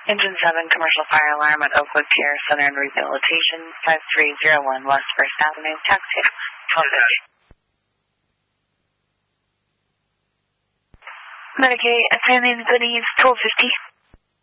Engine 7, commercial fire alarm at Oakwood Care Southern Rehabilitation, 5301 West 1st Avenue, taxi. 1250. Medicaid, attending good ease, 1250.